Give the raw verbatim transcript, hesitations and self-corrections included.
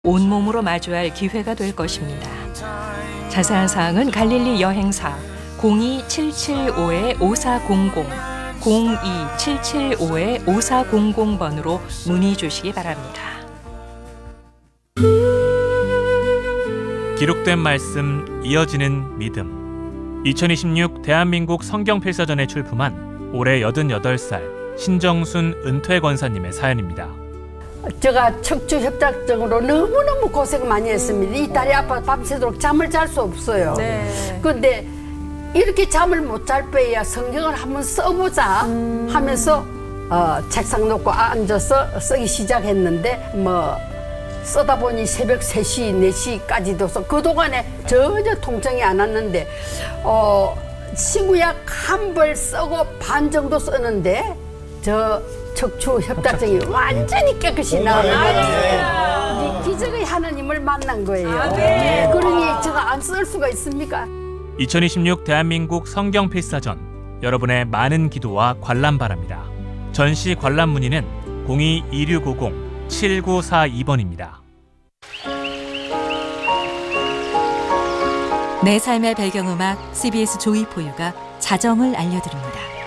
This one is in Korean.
온몸으로 마주할 기회가 될 것입니다. 자세한 사항은 갈릴리 여행사 공이 칠칠오 오사공공 공이 칠칠오 오사공공 번으로 문의 주시기 바랍니다. 기록된 말씀, 이어지는 믿음. 이천이십육 대한민국 성경필사전에 출품한 올해 여든여덟 살 신정순 은퇴 권사님의 사연입니다. 제가 척추 협착증으로 너무너무 고생 많이 했습니다. 이 다리 아파서 밤새도록 잠을 잘 수 없어요. 네. 근데 이렇게 잠을 못 잘 바에야 성경을 한번 써보자 음. 하면서 어, 책상 놓고 앉아서 쓰기 시작했는데 뭐 쓰다 보니 새벽 세 시, 네 시까지도 써. 그동안에 전혀 통증이 안 왔는데 어, 친구약 한 벌 쓰고 반 정도 썼는데 저 척추 협착증이 완전히 깨끗이 나아요. 기적의 하나님을 만난 거예요. 그러니 제가 안 쓸 수가 있습니까? 이천이십육 대한민국 성경필사전, 여러분의 많은 기도와 관람 바랍니다. 전시 관람 문의는 공이 이육오공 칠구사이 번입니다. 내 삶의 배경음악 씨비에스 조이포유가 자정을 알려드립니다.